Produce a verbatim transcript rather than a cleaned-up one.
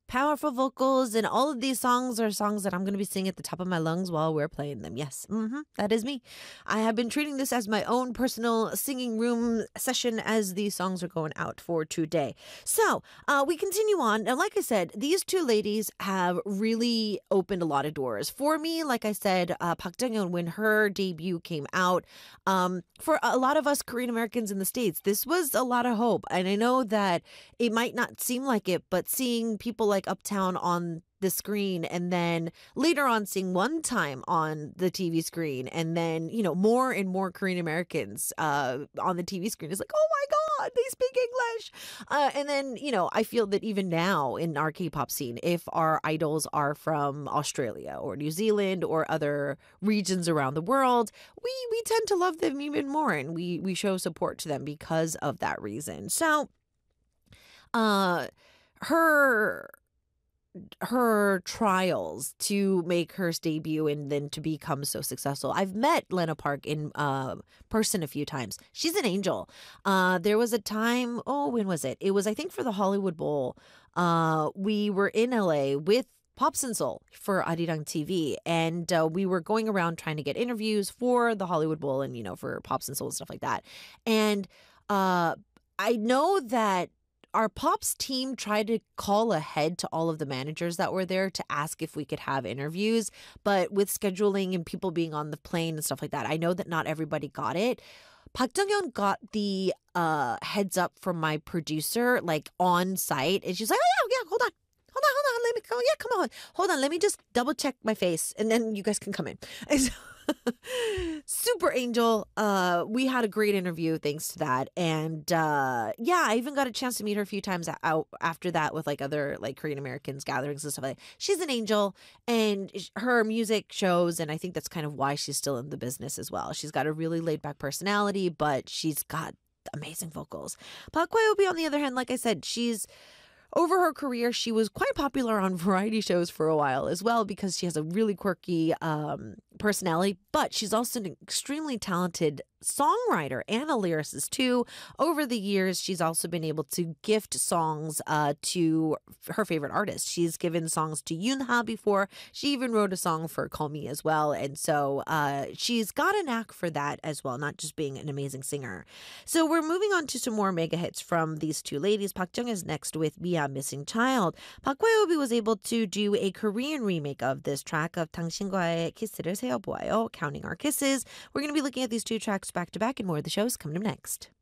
powerful vocals, and all of these songs are songs that I'm going to be singing at the top of my lungs while we're playing them. Yes, hmm that is me. I have been treating this as my own personal singing room session as these songs are going out for today. So uh, we continue on. Now, like I said, these two ladies have really opened a lot of doors. For me, like I said, uh, Park Jung-yeon, when her debut came out, um, for a lot of us Korean Americans in the States, this was a lot of hope. And I know that it might not seem like it, but seeing people like Uptown on the screen and then later on seeing One Time on the T V screen and then, you know, more and more Korean Americans uh, on the T V screen is like, oh my God, they speak English. Uh, and then, you know, I feel that even now in our K-pop scene, if our idols are from Australia or New Zealand or other regions around the world, we, we tend to love them even more and we, we show support to them because of that reason. So, uh, her her trials to make her debut and then to become so successful. I've met Lena Park in uh, person a few times. She's an angel. Uh, there was a time, oh, when was it? It was, I think, for the Hollywood Bowl. Uh, we were in L A with Pops and Soul for Arirang T V. And uh, we were going around trying to get interviews for the Hollywood Bowl and, you know, for Pops and Soul and stuff like that. And uh, I know that our Pops team tried to call ahead to all of the managers that were there to ask if we could have interviews. But with scheduling and people being on the plane and stuff like that, I know that not everybody got it. Park Jung-yeon got the uh, heads up from my producer, like on site. And she's like, oh, yeah, yeah, hold on. Hold on, hold on. Let me go. Yeah, come on. Hold on. Let me just double check my face and then you guys can come in. And so, super angel. Uh, we had a great interview thanks to that. And uh, yeah, I even got a chance to meet her a few times out after that with like other like Korean Americans gatherings and stuff like that. She's an angel and her music shows. And I think that's kind of why she's still in the business as well. She's got a really laid back personality, but she's got amazing vocals. Park Hwa-yobi, on the other hand, like I said, she's over her career, she was quite popular on variety shows for a while as well because she has a really quirky um, personality, but she's also an extremely talented songwriter and a lyricist too. Over the years, she's also been able to gift songs uh, to her favorite artists. She's given songs to Yoonha before. She even wrote a song for Call Me as well. And so uh, she's got a knack for that as well, not just being an amazing singer. So we're moving on to some more mega hits from these two ladies. Park Jung is next with Mia Missing Child. Park Hwa-yobi was able to do a Korean remake of this track of 당신과의 키스를 세어보아요, Counting Our Kisses. We're going to be looking at these two tracks back to back and more of the shows coming up next.